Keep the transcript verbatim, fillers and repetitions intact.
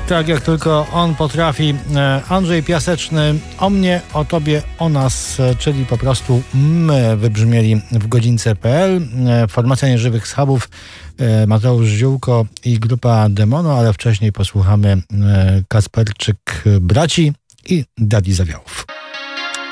Tak jak tylko on potrafi. Andrzej Piaseczny, o mnie, o tobie, o nas, czyli po prostu my wybrzmieli w godzince kropka pe el. Formacja Nieżywych Schabów, Mateusz Ziółko i grupa Demono, ale wcześniej posłuchamy Kasperczyk Braci i Daddy Zawiałów.